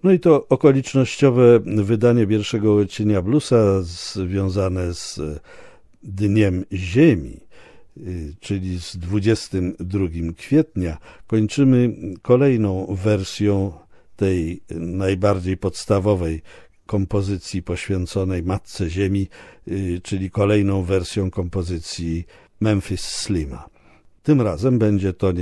No i to okolicznościowe wydanie pierwszego odcienia bluesa związane z Dniem Ziemi, czyli z 22 kwietnia, kończymy kolejną wersją tej najbardziej podstawowej kompozycji poświęconej Matce Ziemi, czyli kolejną wersją kompozycji Memphis Slima. Tym razem będzie to